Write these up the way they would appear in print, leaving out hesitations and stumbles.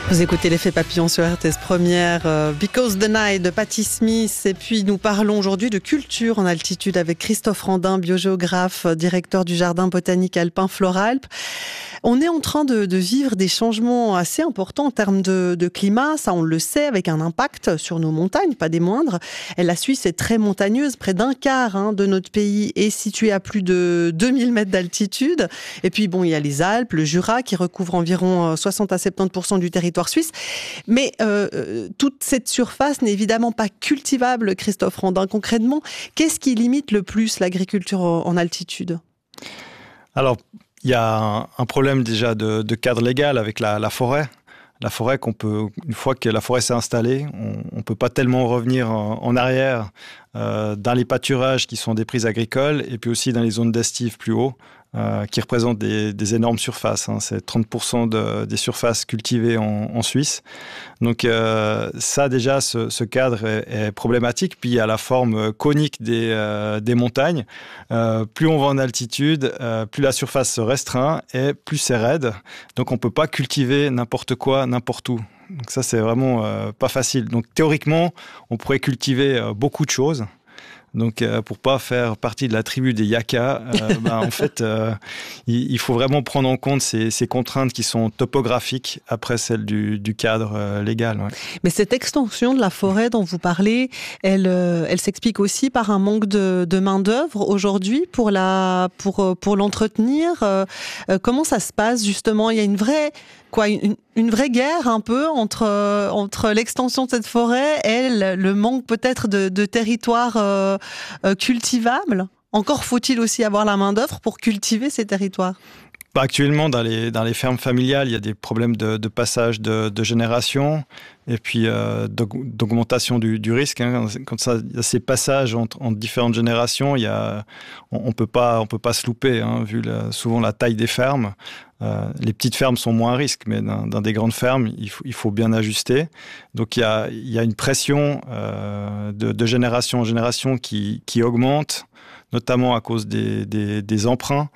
Vous écoutez l'effet papillon sur RTS Première, Because the Night de Patti Smith. Et puis nous parlons aujourd'hui de culture en altitude avec Christophe Randin, biogéographe, directeur du Jardin botanique alpin Floralpes. On est en train de vivre des changements assez importants en termes de climat, ça on le sait, avec un impact sur nos montagnes, pas des moindres. Et la Suisse est très montagneuse, près d'un quart de notre pays est situé à plus de 2000 mètres d'altitude. Et puis bon, il y a les Alpes, le Jura qui recouvre environ 60 à 70% du territoire suisse. Mais toute cette surface n'est évidemment pas cultivable, Christophe Randin. Concrètement, qu'est-ce qui limite le plus l'agriculture en altitude ? Alors, il y a un problème déjà de cadre légal avec la forêt. La forêt une fois que la forêt s'est installée, on ne peut pas tellement revenir en arrière dans les pâturages qui sont des prises agricoles et puis aussi dans les zones d'estive plus haut, qui représentent des énormes surfaces. C'est 30% des surfaces cultivées en Suisse. Donc ça déjà, ce cadre est problématique. Puis il y a la forme conique des montagnes. Plus on va en altitude, plus la surface se restreint et plus c'est raide. Donc on ne peut pas cultiver n'importe quoi, n'importe où. Donc ça, c'est vraiment pas facile. Donc théoriquement, on pourrait cultiver beaucoup de choses. Donc, pour pas faire partie de la tribu des Yaka, en fait, il faut vraiment prendre en compte ces contraintes qui sont topographiques après celles du cadre légal. Ouais. Mais cette extension de la forêt dont vous parlez, elle s'explique aussi par un manque de main-d'œuvre aujourd'hui pour l'entretenir. Comment ça se passe justement ? Il y a une vraie guerre un peu entre l'extension de cette forêt et le manque peut-être de territoire cultivable. Encore faut-il aussi avoir la main-d'œuvre pour cultiver ces territoires. Actuellement, dans les fermes familiales, il y a des problèmes de passage de génération et puis d'augmentation du risque. Quand il y a ces passages entre différentes générations, on peut pas se louper, vu souvent la taille des fermes. Les petites fermes sont moins à risque, mais dans des grandes fermes, il faut bien ajuster. Donc il y a une pression de génération en génération qui augmente, notamment à cause des emprunts.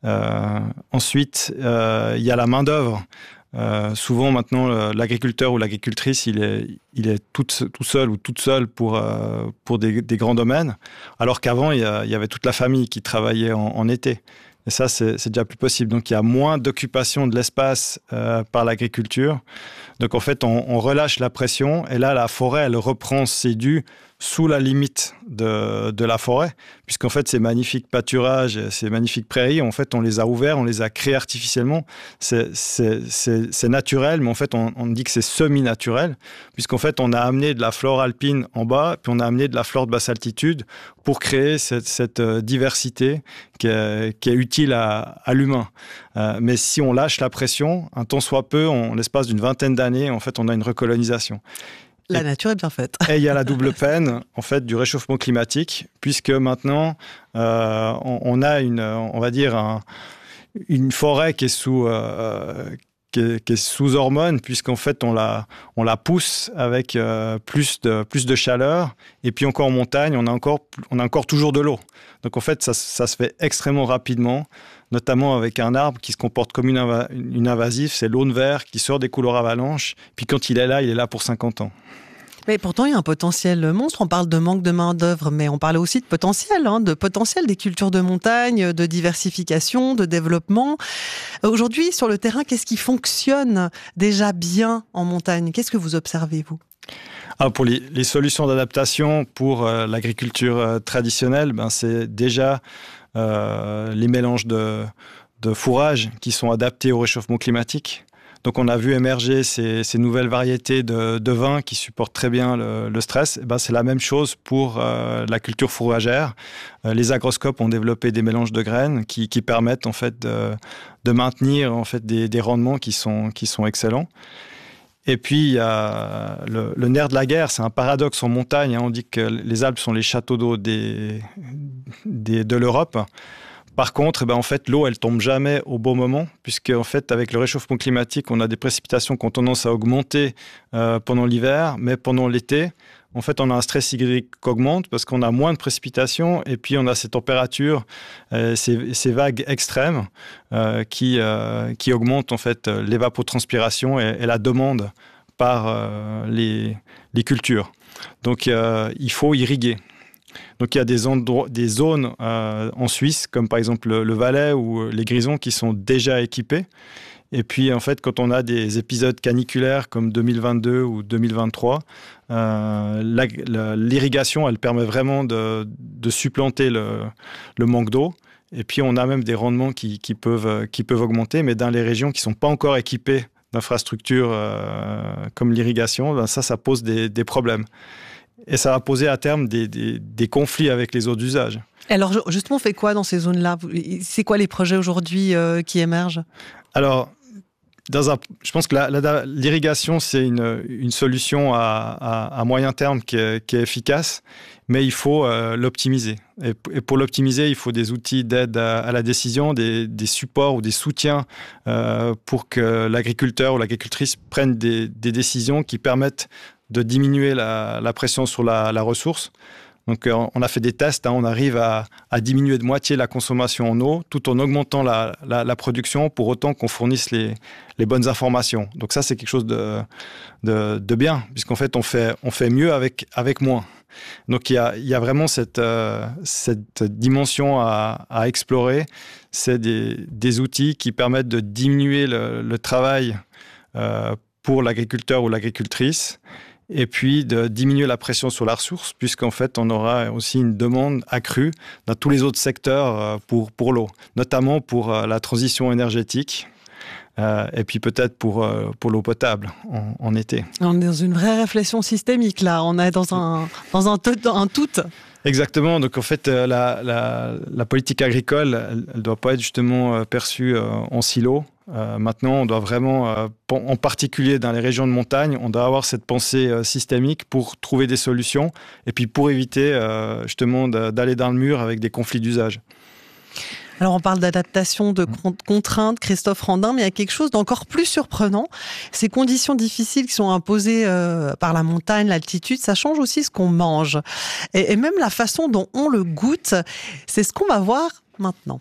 Ensuite, il y a la main-d'œuvre. Souvent maintenant, l'agriculteur ou l'agricultrice, il est tout seul ou toute seule pour des grands domaines, alors qu'avant, il y avait toute la famille qui travaillait en été. Et ça, c'est déjà plus possible. Donc, il y a moins d'occupation de l'espace par l'agriculture. Donc, en fait, on relâche la pression. Et là, la forêt, elle reprend ses dus sous la limite de la forêt. Puisqu'en fait, ces magnifiques pâturages, ces magnifiques prairies, en fait, on les a ouverts, on les a créés artificiellement. C'est naturel, mais en fait, on dit que c'est semi-naturel. Puisqu'en fait, on a amené de la flore alpine en bas, puis on a amené de la flore de basse altitude pour créer cette diversité qui est utile à l'humain. Mais si on lâche la pression, un tant soit peu, en l'espace d'une vingtaine d'années, en fait, on a une recolonisation. La nature est bien faite. Et il y a la double peine, en fait, du réchauffement climatique, puisque maintenant, on a une forêt qui est sous hormones, puisqu'en fait, on la pousse avec plus de chaleur. Et puis encore en montagne, on a encore toujours de l'eau. Donc en fait, ça se fait extrêmement rapidement, notamment avec un arbre qui se comporte comme une invasive, c'est l'aune vert qui sort des couloirs avalanches. Puis quand il est là pour 50 ans. Mais pourtant, il y a un potentiel monstre. On parle de manque de main-d'œuvre, mais on parle aussi de potentiel des cultures de montagne, de diversification, de développement. Aujourd'hui, sur le terrain, qu'est-ce qui fonctionne déjà bien en montagne ? Qu'est-ce que vous observez, vous ? Alors pour les solutions d'adaptation pour l'agriculture traditionnelle, c'est déjà les mélanges de fourrages qui sont adaptés au réchauffement climatique. Donc on a vu émerger ces nouvelles variétés de vins qui supportent très bien le stress. C'est la même chose pour la culture fourragère. Les agroscopes ont développé des mélanges de graines qui permettent en fait de maintenir en fait des rendements qui sont excellents. Et puis il y a le nerf de la guerre, c'est un paradoxe en montagne. On dit que les Alpes sont les châteaux d'eau de l'Europe. Par contre, en fait, l'eau, elle tombe jamais au bon moment, puisque en fait, avec le réchauffement climatique, on a des précipitations qui ont tendance à augmenter pendant l'hiver, mais pendant l'été, en fait, on a un stress hydrique qui augmente parce qu'on a moins de précipitations et puis on a ces températures, ces vagues extrêmes qui augmentent en fait l'évapotranspiration et la demande par les cultures. Donc, il faut irriguer. Donc, il y a des zones en Suisse, comme par exemple le Valais ou les Grisons, qui sont déjà équipées. Et puis, en fait, quand on a des épisodes caniculaires comme 2022 ou 2023, l'irrigation, elle permet vraiment de supplanter le manque d'eau. Et puis, on a même des rendements qui peuvent augmenter, mais dans les régions qui ne sont pas encore équipées d'infrastructures comme l'irrigation, ben ça pose des problèmes. Et ça va poser à terme des conflits avec les eaux d'usage. Alors, justement, on fait quoi dans ces zones-là? C'est quoi les projets aujourd'hui qui émergent? Alors, je pense que l'irrigation, c'est une solution à moyen terme qui est efficace, mais il faut l'optimiser. Et pour l'optimiser, il faut des outils d'aide à la décision, des supports ou des soutiens pour que l'agriculteur ou l'agricultrice prenne des décisions qui permettent de diminuer la pression sur la ressource. Donc, on a fait des tests, on arrive à diminuer de moitié la consommation en eau tout en augmentant la production pour autant qu'on fournisse les bonnes informations. Donc ça, c'est quelque chose de bien, puisqu'en fait, on fait mieux avec moins. Donc, il y a vraiment cette dimension à explorer. C'est des outils qui permettent de diminuer le travail pour l'agriculteur ou l'agricultrice, et puis de diminuer la pression sur la ressource, puisqu'en fait, on aura aussi une demande accrue dans tous les autres secteurs pour l'eau, notamment pour la transition énergétique, et puis peut-être pour l'eau potable en été. On est dans une vraie réflexion systémique, là. On est dans un tout. Exactement. Donc, en fait, la politique agricole, elle ne doit pas être justement perçue en silo. Maintenant, on doit vraiment, en particulier dans les régions de montagne, on doit avoir cette pensée systémique pour trouver des solutions et puis pour éviter justement d'aller dans le mur avec des conflits d'usage. Alors, on parle d'adaptation, de contraintes, Christophe Randin, mais il y a quelque chose d'encore plus surprenant. Ces conditions difficiles qui sont imposées par la montagne, l'altitude, ça change aussi ce qu'on mange. Et même la façon dont on le goûte, c'est ce qu'on va voir maintenant.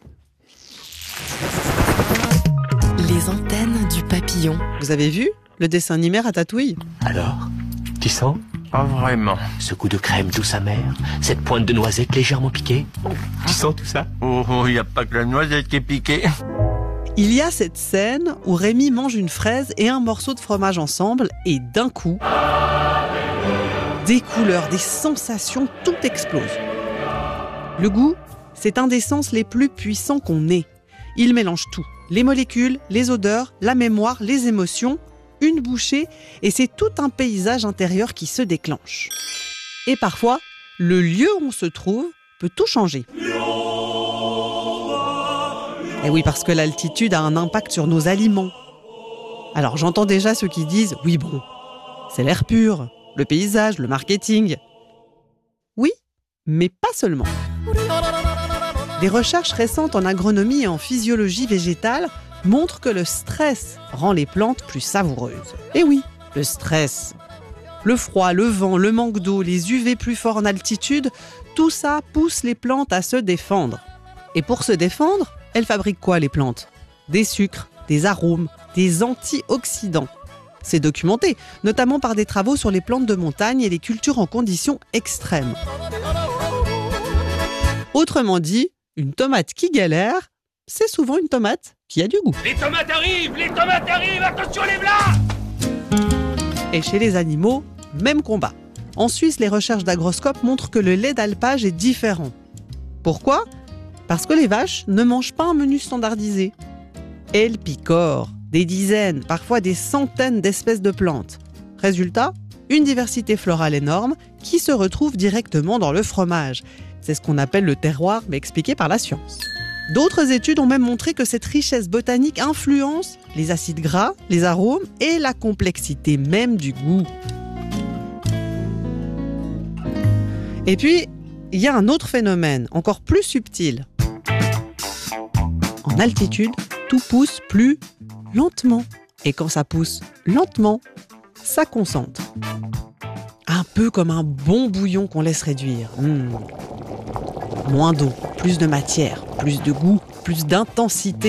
Les antennes du papillon. Vous avez vu le dessin animé Ratatouille? Alors, tu sens? Pas vraiment. Ce goût de crème douce amère, cette pointe de noisette légèrement piquée. Tu sens tout ça? Oh, il n'y a pas que la noisette qui est piquée. Il y a cette scène où Rémi mange une fraise et un morceau de fromage ensemble et d'un coup, des couleurs, des sensations, tout explose. Le goût, c'est un des sens les plus puissants qu'on ait. Il mélange tout. Les molécules, les odeurs, la mémoire, les émotions, une bouchée, et c'est tout un paysage intérieur qui se déclenche. Et parfois, le lieu où on se trouve peut tout changer. Et oui, parce que l'altitude a un impact sur nos aliments. Alors j'entends déjà ceux qui disent « Oui bon, c'est l'air pur, le paysage, le marketing. » Oui, mais pas seulement. Des recherches récentes en agronomie et en physiologie végétale montrent que le stress rend les plantes plus savoureuses. Et oui, le stress. Le froid, le vent, le manque d'eau, les UV plus forts en altitude, tout ça pousse les plantes à se défendre. Et pour se défendre, elles fabriquent quoi les plantes? Des sucres, des arômes, des antioxydants. C'est documenté, notamment par des travaux sur les plantes de montagne et les cultures en conditions extrêmes. Autrement dit, une tomate qui galère, c'est souvent une tomate qui a du goût. Les tomates arrivent, attention les blas! Et chez les animaux, même combat. En Suisse, les recherches d'Agroscope montrent que le lait d'alpage est différent. Pourquoi? Parce que les vaches ne mangent pas un menu standardisé. Elles picorent des dizaines, parfois des centaines d'espèces de plantes. Résultat, une diversité florale énorme qui se retrouve directement dans le fromage. C'est ce qu'on appelle le terroir, mais expliqué par la science. D'autres études ont même montré que cette richesse botanique influence les acides gras, les arômes et la complexité même du goût. Et puis, il y a un autre phénomène, encore plus subtil. En altitude, tout pousse plus lentement. Et quand ça pousse lentement, ça concentre. Un peu comme un bon bouillon qu'on laisse réduire. Moins d'eau, plus de matière, plus de goût, plus d'intensité.